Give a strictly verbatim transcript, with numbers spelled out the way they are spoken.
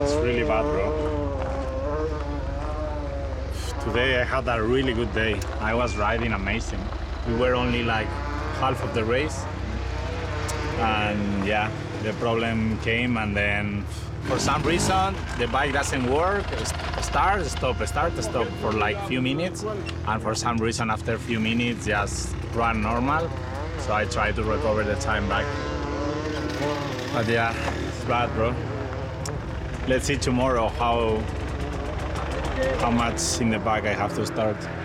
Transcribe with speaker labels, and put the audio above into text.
Speaker 1: It's really bad, bro. Today I had a really good day. I was riding amazing. We were only like half of the race. And yeah, the problem came, and then for some reason the bike doesn't work. Start, stop, start, stop for like few minutes. And for some reason after a few minutes just run normal. So I try to recover the time back. But yeah, it's bad, bro. Let's see tomorrow how how much in the back I have to start.